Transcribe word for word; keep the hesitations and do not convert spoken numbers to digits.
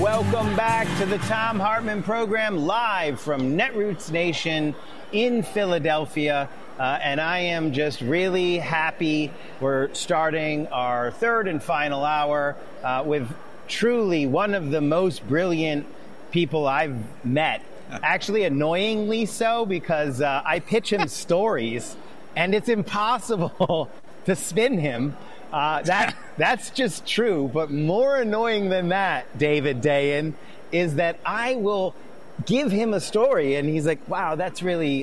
Welcome back to the Thom Hartmann program, live from Netroots Nation in Philadelphia. Uh, and I am just really happy we're starting our third and final hour uh, with truly one of the most brilliant people I've met. Actually, annoyingly so, because uh, I pitch him stories, and it's impossible to spin him. Uh, that that's just true. But more annoying than that, David Dayen, is that I will give him a story, and he's like, wow, that's really